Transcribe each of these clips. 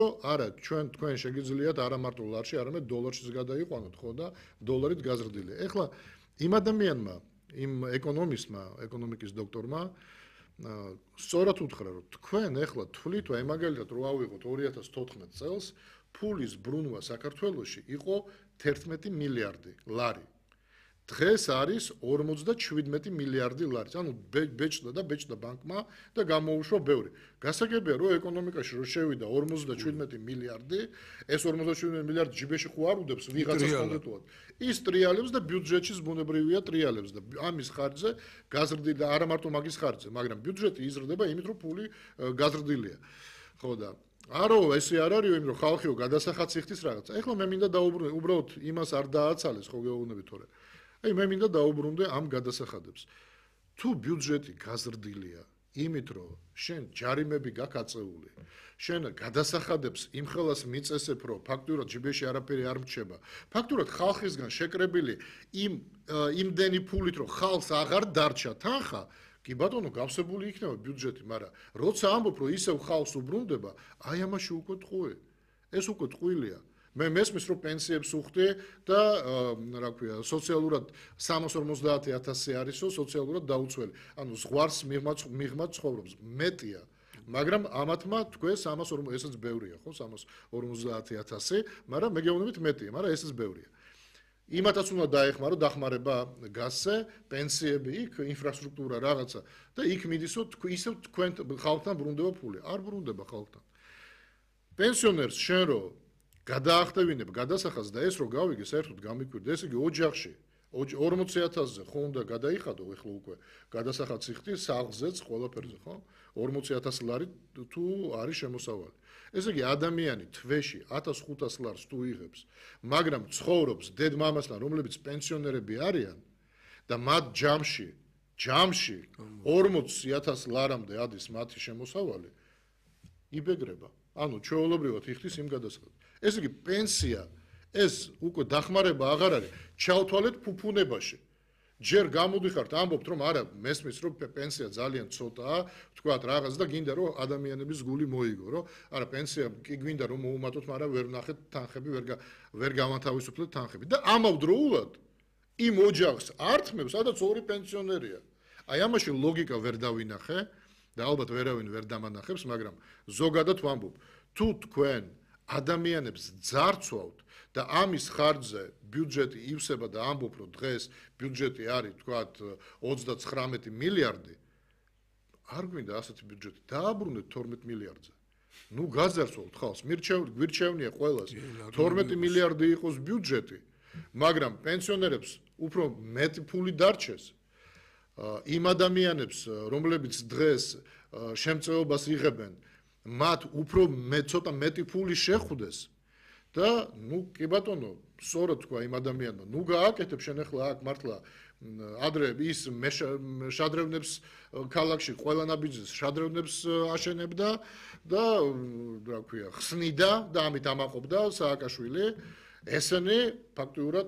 არა, თქვენ შეგიძლიათ არა მარტო ლარში, არამედ დოლარშიც გადაიყვანოთ, ხო და დოლარით გაზრდილი. ეხლა იმ ადამიანმა, იმ ეკონომისტმა, ეკონომიკის დოქტორმა სწორად უთხრა, რომ თქვენ ეხლა თვლით, აი მაგალითად რო ავიღოთ 2014 წელს, ფულის ბრუნვა საქართველოში იყო 11 მილიარდი ლარი. დღეს არის 57 მილიარდი ლარი. ანუ ბეჭდა ბანკმა და გამოუშვა ბევრი. გასაგებია, რომ ეკონომიკაში რო შევიდა 57 მილიარდი, ეს 57 მილიარდი ჯიბეში ხო არ უდებს ვიღაცას კონკრეტულად. ის ტრიალებს და ბიუჯეტში ბუნებრივია ტრიალებს და ამის ხარჯზე გაზრდილი არა მარტო მაგის ხარჯზე, მაგრამ ბიუჯეტი იზრდება იმით, რომ ფული გაზრდილია. ხო და არო ესე არ არის, იმიტომ რომ ხალხიო გადასახად სიხდის რაღაცა. ეხლა მე მინდა დაუბრუნდე, უბრალოდ იმას არ დააცალეს ხო გეუბნები თორე. აი მე მინდა დაუბრუნდე ამ გადასახადებს. თუ ბიუჯეტი გაზრდილია, იმით რომ შენ ჯარიმები გაკაწეული, შენ გადასახადებს იმხელას მიწესებ, რომ ფაქტურად ჯიბეში არაფერი არ მრჩება. ფაქტურად ხალხისგან შეკრებილი იმდენი ფულით, რომ ხალხს აღარ დარჩა თანხა, კი ბატონო, გავსებული იქნება ბიუჯეტი, მაგრამ როცა ამბობ, რომ ისევ ხალხს უბრუნდება, აი ამაში უკვე ტყუე. ეს უკვე ტყუილია. მე მესმის რომ პენსიებს უხდი და რა ქვია სოციალურად 350.000 არისო სოციალურად დაუცველი. ანუ ზღვარს მიღმა ცხოვრობს მეტია. მაგრამ ამათმა თქვენ 340 ესეც ბევრია ხო 350.000, მაგრამ მე გეუბნებით მეტია, მაგრამ ესეც ბევრია. იმათაც უნდა დაეხმარო დახმარება გასზე, პენსიები იქ, ინფრასტრუქტურა რაღაცა და იქ მიდისო ისევ თქვენ ხალხთან ბრუნდება ფული. არ ბრუნდება ხალხთან. პენსიონერს შენ რო გადაახტევინებ გადასახადს და ეს რო გავიგე საერთოდ გამიკვირდა, ესე იგი ოჯახში 40.000-ზე ხო უნდა გადაიხადო ეხლა უკვე გადასახადს იხდი სახლზეც ყველაფერზე ხო 40.000 ლარი თუ არის შემოსავალი. ესე იგი ადამიანი თვეში 1500 ლარს თუ იღებს, მაგრამ ცხოვრობს დედ-მამასთან, რომლებიც პენსიონერები არიან და მათ ჯამში 40.000 ლარამდე ადის მათი შემოსავალი, იბეგრება. ანუ ჩვეულებრივად იხდის იმ გადასახადს. ესე იგი პენსია ეს უკვე დახმარება აღარ არის, ჩავთვალეთ ფუფუნებაში. ჯერ გამოდიხართ, ამბობთ რომ არა, მესმის რომ პენსია ძალიან ცოტაა, თქვათ რაღაც და გინდა რომ ადამიანების გული მოიგო, რომ არა პენსია კი გვინდა რომ მოუმატოთ, მაგრამ ვერ ნახეთ თანხები, ვერ გამათავისუფლეთ თანხები და ამავდროულად იმ ოჯახს ართმევს, სადაც ორი პენსიონერია. აი ამაში ლოგიკა ვერ დავინახე და ალბათ ვერავინ ვერ დამანახებს, მაგრამ ზოგადად ვამბობ, თუ თქვენ ადამიანებს ძარცვავთ და ამის ხარჯზე ბიუჯეტი ივსება და ამბობ, რომ დღეს ბიუჯეტი არის, თქვათ, 39 მილიარდი, არ გვინდა ასეთი ბიუჯეტი, დააბრუნეთ 12 მილიარდზე. ნუ გაძარცვავთ ხალხს, გვირჩევნია ყველას, 12 მილიარდი იყოს ბიუჯეტი, მაგრამ პენსიონერებს უფრო მეტი ფული დარჩეს. იმ ადამიანებს, რომლებიც დღეს შემწეობას იღებენ, მათ უფრო ცოტა მეტი ფული შეხვდეს და ნუ კი ბატონო, სწორად თქვა იმ ადამიანმა, ნუ გააკეთებ შენ ახლა აქ მართლა ადრე ის შადრევნებს ქალაქში ყველა ნაბიჯს შადრევნებს აშენებდა და რა ქვია, ხსნიდა და ამით ამაყობდა სააკაშვილი, ესენი ფაქტურად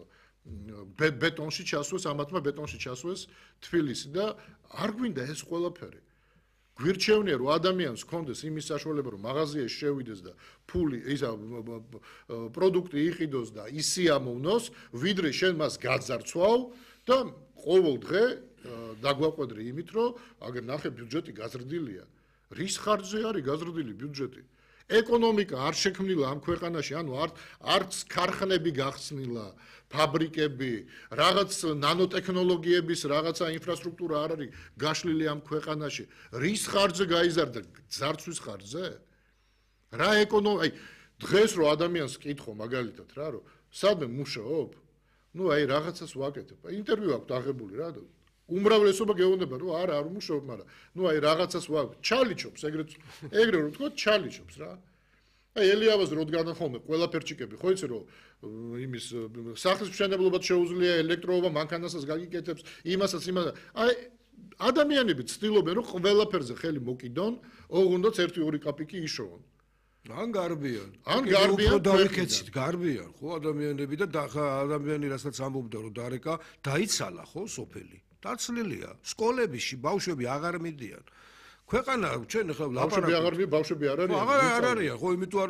ბეტონში ჩასვეს, ამათმა ბეტონში ჩასვეს თბილისი და არ გვინდა ეს ყველაფერი. გვირჩევნია რომ ადამიანს ჰქონდეს იმის საშუალება რომ მაღაზიაში შევიდეს და ფული ისა პროდუქტი იყიდოს და ისიამოვნოს, ვიდრე შენ მას გაძარცვავ და ყოველ დღე დაგვაყვედრი იმით რომ აგერ ნახე ბიუჯეტი გაზრდილია. რის ხარჯზე არის გაზრდილი ბიუჯეტი? ეკონომიკა არ შექმნილა ამ ქვეყანაში, ანუ არც ქარხნები გახსნილა, ფაბრიკები, რაღაც ნანოტექნოლოგიების რაღაცა ინფრასტრუქტურა არ არის გაშლილი ამ ქვეყანაში. რის ხარჯზე გაიზარდა? ძარცვის ხარჯზე? რა აი დღეს რო ადამიანს კითხო მაგალითად რა, რომ სადმე მუშაობ? ნუ აი რაღაცას ვაკეთებ. ინტერვიუ აქვს აღებული რა და უმრავლესობა გეუბნება რომ არა არ უმუშაობ, მაგრამ ნუ აი რაღაცას ჩალიჩობს, ეგრე რომ თქვა ჩალიჩობს რა. აი ელიავას რო განახმოვე ყველაფერჩიკები, ხო იცი რომ იმის სახლის მშენებლობად შეუძლია ელექტროობა, მანქანასაც გაგიკეთებს, იმასაც. აი ადამიანები ცდილობენ რომ ყველაფერზე ხელი მოკიდონ, ოღონდ 1-2 კაპიკი იშოვონ. ან გარბიან. დავიქეცით, გარბიან ხო ადამიანები და ადამიანი რასაც ამბობდა რომ დარეკა, დაიცალა ხო სოფელი. დაცლილია. სკოლებში ბავშვები აღარ მიდიან. ქვეყანა ჩვენ ხა ბავშვები აღარ ბავშვები არ აღარ არიან ხო იმიტომ